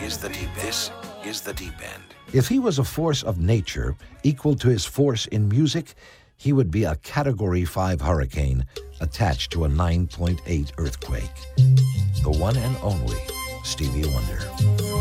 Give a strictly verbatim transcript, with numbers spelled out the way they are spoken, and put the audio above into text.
is the deep. This is the deep end. If he was a force of nature equal to his force in music, he would be a Category five hurricane attached to a nine point eight earthquake. The one and only Stevie Wonder.